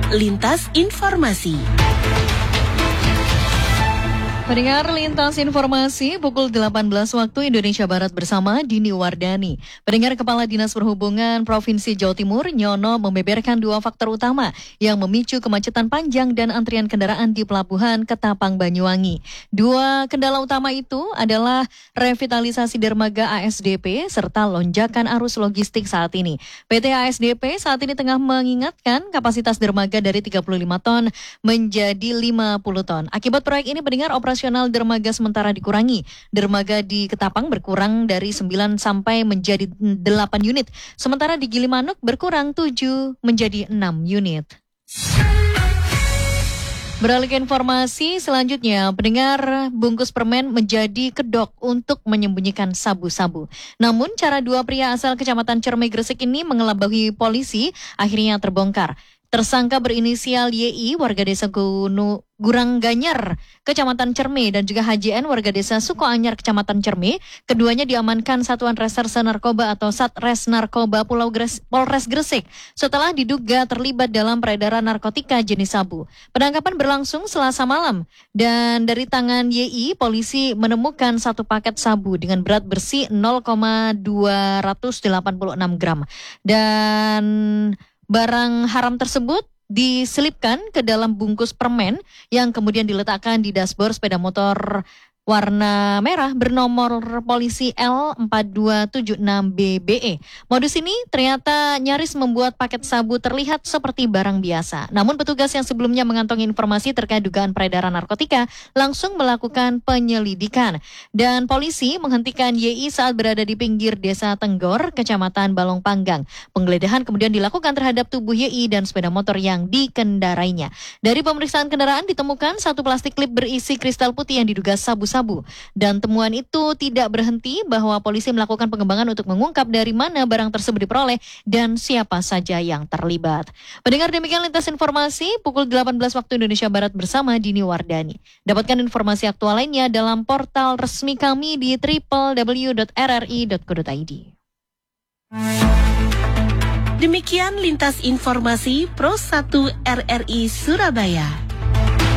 Lintas Informasi. Pendengar Lintas Informasi pukul 18 waktu Indonesia Barat bersama Dini Wardani. Pendengar Kepala Dinas Perhubungan Provinsi Jawa Timur, Nyono, membeberkan dua faktor utama yang memicu kemacetan panjang dan antrian kendaraan di Pelabuhan Ketapang Banyuwangi. Dua kendala utama itu adalah revitalisasi dermaga ASDP serta lonjakan arus logistik saat ini. PT ASDP saat ini tengah mengingatkan kapasitas dermaga dari 35 ton menjadi 50 ton. Akibat proyek ini, pendengar, operasional dermaga sementara dikurangi. Dermaga di Ketapang berkurang dari 9 sampai menjadi 8 unit. Sementara di Gilimanuk berkurang 7 menjadi 6 unit. Beralih ke informasi selanjutnya, pendengar, bungkus permen menjadi kedok untuk menyembunyikan sabu-sabu. Namun cara dua pria asal Kecamatan Cermai Gresik ini mengelabui polisi akhirnya terbongkar. Tersangka berinisial YI, warga desa Gurangganyar, Kecamatan Cermai, dan juga HJN, warga desa Sukoanyar, Kecamatan Cermai. Keduanya diamankan Satuan Reserse Narkoba atau Satres Narkoba Polres Gresik setelah diduga terlibat dalam peredaran narkotika jenis sabu. Penangkapan berlangsung Selasa malam, dan dari tangan YI, polisi menemukan satu paket sabu dengan berat bersih 0,286 gram. Dan barang haram tersebut diselipkan ke dalam bungkus permen yang kemudian diletakkan di dashboard sepeda motor warna merah bernomor polisi L4276BBE. Modus ini ternyata nyaris membuat paket sabu terlihat seperti barang biasa. Namun petugas yang sebelumnya mengantongi informasi terkait dugaan peredaran narkotika langsung melakukan penyelidikan. Dan polisi menghentikan YI saat berada di pinggir desa Tenggor, Kecamatan Balong Panggang. Penggeledahan kemudian dilakukan terhadap tubuh YI dan sepeda motor yang dikendarainya. Dari pemeriksaan kendaraan ditemukan satu plastik klip berisi kristal putih yang diduga sabu-sabu. Dan temuan itu tidak berhenti bahwa polisi melakukan pengembangan untuk mengungkap dari mana barang tersebut diperoleh dan siapa saja yang terlibat. Pendengar, demikian Lintas Informasi pukul 18 waktu Indonesia Barat bersama Dini Wardani. Dapatkan informasi aktual lainnya dalam portal resmi kami di www.rri.co.id. Demikian Lintas Informasi Pro 1 RRI Surabaya.